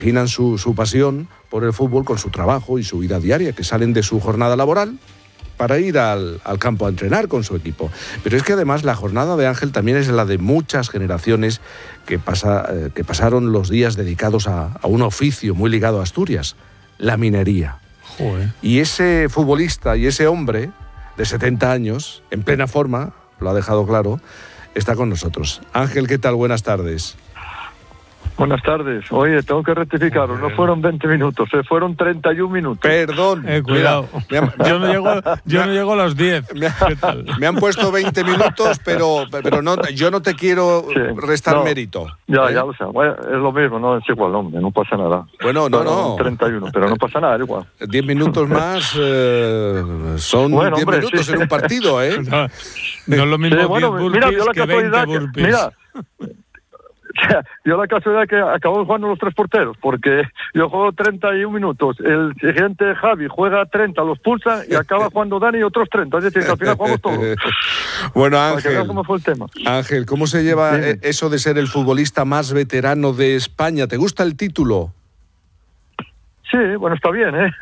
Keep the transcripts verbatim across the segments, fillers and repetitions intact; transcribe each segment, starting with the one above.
Compaginan su, su pasión por el fútbol con su trabajo y su vida diaria, que salen de su jornada laboral para ir al, al campo a entrenar con su equipo. Pero es que además la jornada de Ángel también es la de muchas generaciones que, pasa, eh, que pasaron los días dedicados a, a un oficio muy ligado a Asturias, la minería. Joder. Y ese futbolista y ese hombre de setenta años, en plena forma, lo ha dejado claro, está con nosotros. Ángel, ¿qué tal? Buenas tardes. Buenas tardes. Oye, tengo que rectificaros, no fueron veinte minutos, se fueron treinta y un minutos. Perdón. Eh, cuidado. Mira, me han, yo no llego, yo no llego a los diez. Me, ha, me han puesto veinte minutos, pero, pero no, yo no te quiero sí, restar no, mérito. Ya, ¿eh? ya lo sé. Bueno, es lo mismo, no es igual, hombre, no pasa nada. Bueno, no, no. treinta y uno, pero no pasa nada, igual. diez minutos más eh, son bueno, diez hombre, minutos sí. en un partido, ¿eh? No, no es lo mismo sí, bueno, diez mira, burpees yo la que veinte burpees. Mira, yo la casualidad que acabo jugando los tres porteros, porque yo juego treinta y un minutos, el siguiente Javi juega treinta, los pulsa y acaba jugando Dani y otros treinta, es decir, que al final jugamos todos. Bueno, Ángel, Para que cómo fue el tema. Ángel, ¿cómo se lleva sí. eso de ser el futbolista más veterano de España? ¿Te gusta el título? Sí, bueno, está bien, ¿eh?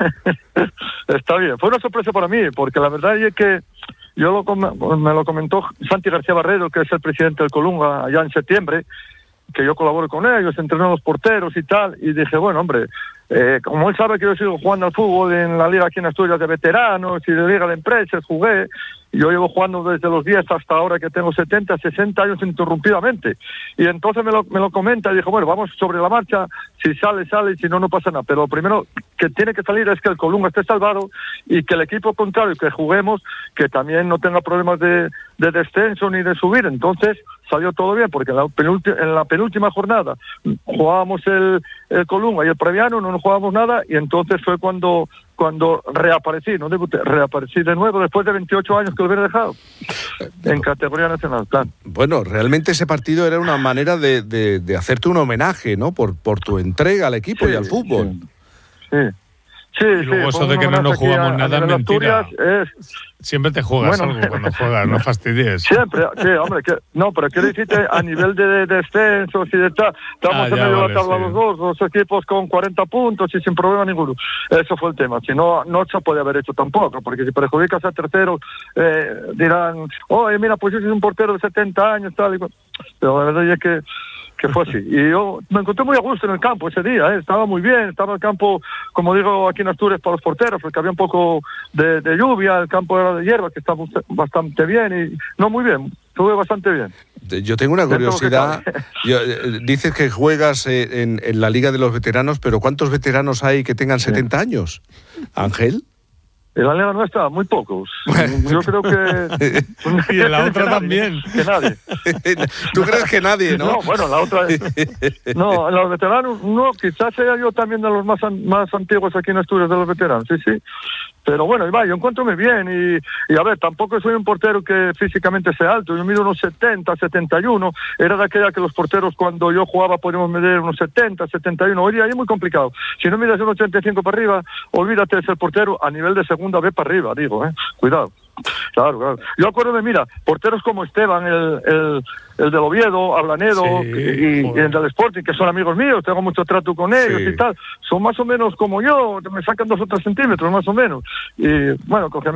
Está bien. Fue una sorpresa para mí, porque la verdad es que yo lo, me lo comentó Santi García Barredo, que es el presidente del Colunga, allá en septiembre, que yo colaboro con ellos, entreno a los porteros y tal, y dije, bueno, hombre, eh, como él sabe que yo sigo jugando al fútbol en la liga aquí en Asturias de veteranos y de liga de empresas, jugué, yo llevo jugando desde los diez hasta ahora que tengo setenta, sesenta años interrumpidamente, y entonces me lo, me lo comenta y dijo, bueno, vamos sobre la marcha, si sale, sale, y si no, no pasa nada, pero lo primero que tiene que salir es que el Colunga esté salvado y que el equipo contrario que juguemos, que también no tenga problemas de, de descenso ni de subir, entonces salió todo bien, porque en la, penúltima, en la penúltima jornada jugábamos el, el Colunga y el Previano, no nos jugábamos nada, y entonces fue cuando cuando reaparecí, no debuté, reaparecí de nuevo después de veintiocho años que lo hubiera dejado en categoría nacional. Plan. Bueno, realmente ese partido era una manera de, de, de hacerte un homenaje, ¿no? Por, por tu entrega al equipo sí, y al fútbol. Sí, sí. Sí, y luego sí, eso de que no nos jugamos a, nada es mentira. Es... Siempre te juegas bueno, algo cuando juegas, no fastidies. Siempre, sí, hombre, que, no, pero quiero decirte a nivel de, de descensos y de tal, estamos ah, en medio vale, de la tabla sí. los dos, dos equipos con cuarenta puntos y sin problema ninguno. Eso fue el tema, si no, no se puede haber hecho tampoco, porque si perjudicas a terceros, eh, dirán, oye, mira, pues yo soy un portero de setenta años, tal y cual. Pero la verdad es que que fue así. Y yo me encontré muy a gusto en el campo ese día, ¿eh? Estaba muy bien, estaba el campo, como digo aquí en Asturias, para los porteros, porque había un poco de, de lluvia, el campo era de hierba, que estaba bastante bien, y no, muy bien, estuve bastante bien. Yo tengo una curiosidad, yo, dices que juegas en, en la Liga de los Veteranos, pero ¿cuántos veteranos hay que tengan setenta sí. años? ¿Ángel? En la liga nuestra, muy pocos. Yo creo que... Y en la otra que también. Nadie, que nadie. ¿Tú crees que nadie, no? No, bueno, la otra... No, en los veteranos, no, quizás sea yo también de los más, más antiguos aquí en Asturias, de los veteranos, sí, sí. Pero bueno, y va, yo encuentro bien y, y a ver, tampoco soy un portero que físicamente sea alto, yo mido unos setenta, setenta y uno, era de aquella que los porteros cuando yo jugaba podíamos medir unos setenta, setenta y uno, hoy día es muy complicado, si no mides unos ochenta y cinco para arriba, olvídate de ser portero a nivel de segunda B para arriba, digo, eh, cuidado. Claro, claro. Yo acuerdo de, mira, porteros como Esteban, el, el, el del Oviedo, Ablanedo sí, y, y el del Sporting, que son amigos míos, tengo mucho trato con ellos sí. y tal, son más o menos como yo, me sacan dos o tres centímetros más o menos. Y bueno, cogí a mi